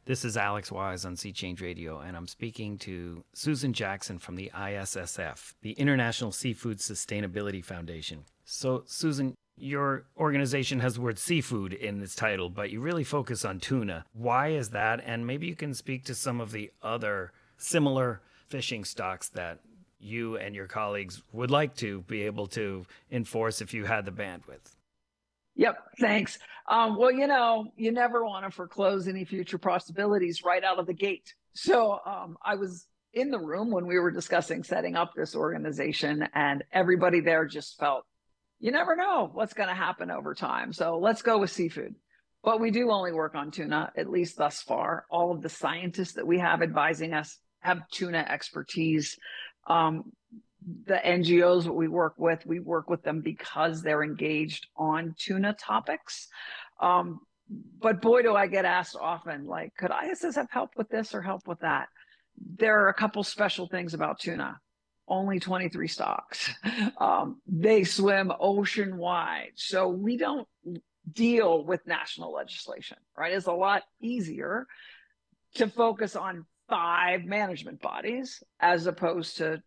This is Alex Wise on Sea Change Radio, and I'm speaking to Susan Jackson from the ISSF, the International Seafood Sustainability Foundation. So, Susan, your organization has the word seafood in its title, but you really focus on tuna. Why is that? And maybe you can speak to some of the other similar fishing stocks that you and your colleagues would like to be able to enforce if you had the bandwidth. Yep, thanks. Well, you never want to foreclose any future possibilities right out of the gate. So I was in the room when we were discussing setting up this organization, and everybody there just felt, you never know what's going to happen over time. So let's go with seafood. But we do only work on tuna, at least thus far. All of the scientists that we have advising us have tuna expertise. The NGOs that we work with them because they're engaged on tuna topics. But boy, do I get asked often, like, could ISSF help with this or help with that? There are a couple special things about tuna. Only 23 stocks. They swim ocean wide. So we don't deal with national legislation, right? It's a lot easier to focus on 5 management bodies as opposed to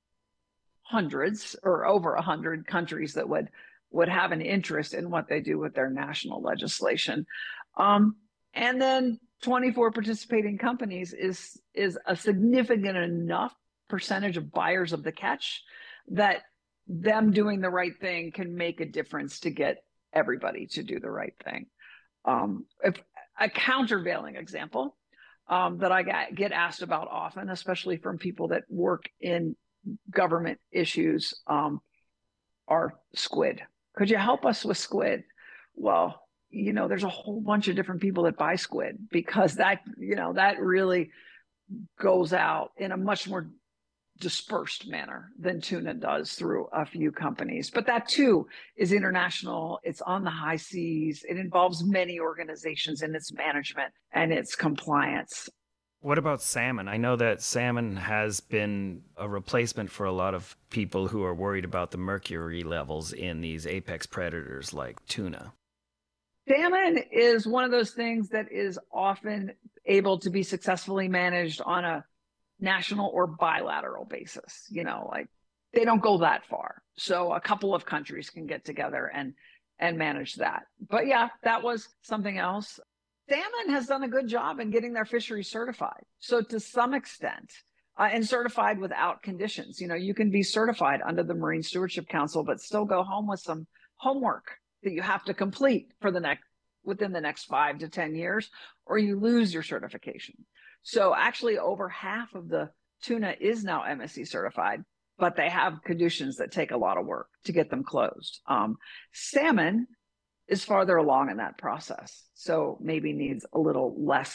hundreds or over 100 countries that would have an interest in what they do with their national legislation. And then 24 participating companies is a significant enough percentage of buyers of the catch that them doing the right thing can make a difference to get everybody to do the right thing. If a countervailing example that I get asked about often, especially from people that work in government issues, are squid. Could you help us with squid? Well, there's a whole bunch of different people that buy squid because that really goes out in a much more dispersed manner than tuna does through a few companies. But that too is international. It's on the high seas. It involves many organizations in its management and its compliance. What about salmon? I know that salmon has been a replacement for a lot of people who are worried about the mercury levels in these apex predators like tuna. Salmon is one of those things that is often able to be successfully managed on a national or bilateral basis. Like they don't go that far. So a couple of countries can get together and manage that. But yeah, that was something else. Salmon has done a good job in getting their fisheries certified. So to some extent, and certified without conditions. You can be certified under the Marine Stewardship Council, but still go home with some homework that you have to complete within the next 5 to 10 years, or you lose your certification. So actually over half of the tuna is now MSC certified, but they have conditions that take a lot of work to get them closed. Salmon is farther along in that process, so maybe needs a little less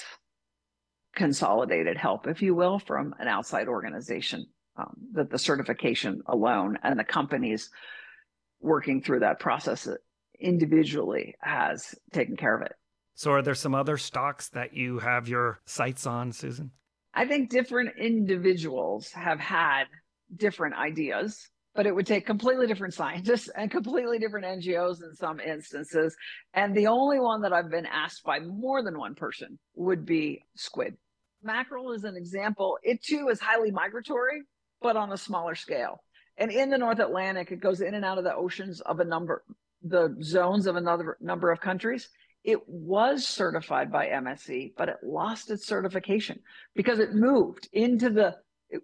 consolidated help, if you will, from an outside organization, that the certification alone and the companies working through that process individually has taken care of it. So are there some other stocks that you have your sights on, Susan? I think different individuals have had different ideas, but it would take completely different scientists and completely different NGOs in some instances. And the only one that I've been asked by more than one person would be squid. Mackerel is an example. It too is highly migratory, but on a smaller scale. And in the North Atlantic, it goes in and out of the oceans of the zones of another number of countries. It was certified by MSC, but it lost its certification because it moved into the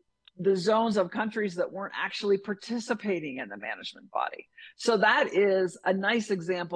zones of countries that weren't actually participating in the management body. So that is a nice example